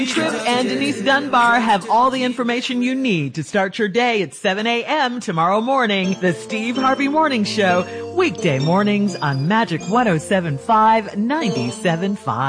Tripp and Denise Dunbar have all the information you need to start your day at 7 a.m. tomorrow morning. The Steve Harvey Morning Show, weekday mornings on Magic 107.5, 97.5.